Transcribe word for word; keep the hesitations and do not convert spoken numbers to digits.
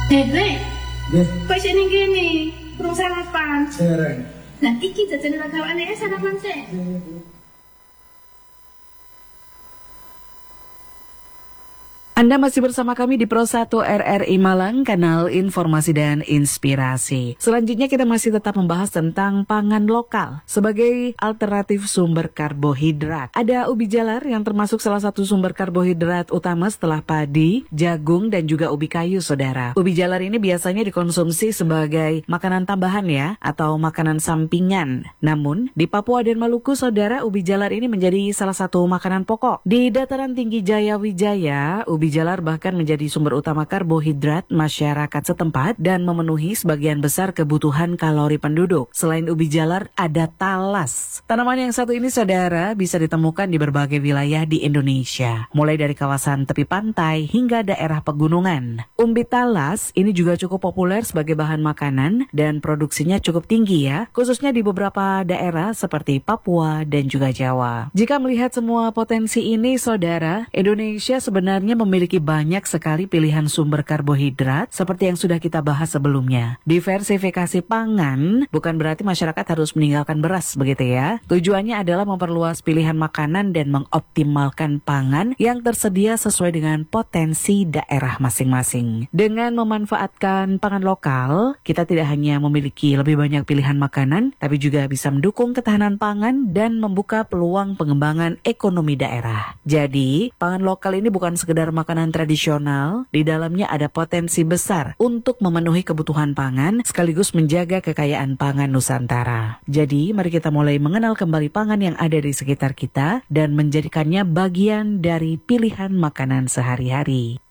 Dede, Nggih, kok isih ning kene? Kurang sarapan. dereng. Lah iki jajane ragawane sarapan sih. Anda masih bersama kami di Pro satu R R I Malang, kanal informasi dan inspirasi. Selanjutnya kita masih tetap membahas tentang pangan lokal sebagai alternatif sumber karbohidrat. Ada ubi jalar yang termasuk salah satu sumber karbohidrat utama setelah padi, jagung, dan juga ubi kayu, saudara. Ubi jalar ini biasanya dikonsumsi sebagai makanan tambahan ya, atau makanan sampingan. Namun, di Papua dan Maluku, saudara, ubi jalar ini menjadi salah satu makanan pokok. Di dataran tinggi Jayawijaya, ubi Ubi jalar bahkan menjadi sumber utama karbohidrat masyarakat setempat dan memenuhi sebagian besar kebutuhan kalori penduduk. Selain ubi jalar, ada talas. Tanaman yang satu ini, saudara, bisa ditemukan di berbagai wilayah di Indonesia, mulai dari kawasan tepi pantai hingga daerah pegunungan. Umbi talas ini juga cukup populer sebagai bahan makanan dan produksinya cukup tinggi ya, khususnya di beberapa daerah seperti Papua dan juga Jawa. Jika melihat semua potensi ini, saudara, Indonesia sebenarnya memiliki memiliki banyak sekali pilihan sumber karbohidrat seperti yang sudah kita bahas sebelumnya. Diversifikasi pangan bukan berarti masyarakat harus meninggalkan beras, begitu ya. Tujuannya adalah memperluas pilihan makanan dan mengoptimalkan pangan yang tersedia sesuai dengan potensi daerah masing-masing. Dengan memanfaatkan pangan lokal, kita tidak hanya memiliki lebih banyak pilihan makanan, tapi juga bisa mendukung ketahanan pangan dan membuka peluang pengembangan ekonomi daerah. Jadi, pangan lokal ini bukan sekedar makanan tradisional, di dalamnya ada potensi besar untuk memenuhi kebutuhan pangan sekaligus menjaga kekayaan pangan Nusantara. Jadi, mari kita mulai mengenal kembali pangan yang ada di sekitar kita dan menjadikannya bagian dari pilihan makanan sehari-hari.